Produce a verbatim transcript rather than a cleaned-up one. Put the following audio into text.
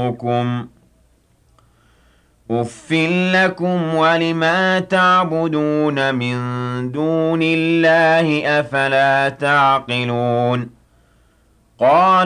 يَعِظُكُمْ أُفٍّ لَّكُمْ وَلِمَا تَعْبُدُونَ مِن دُونِ اللَّهِ ۖ أَفَلَا تَعْقِلُونَ قَالَ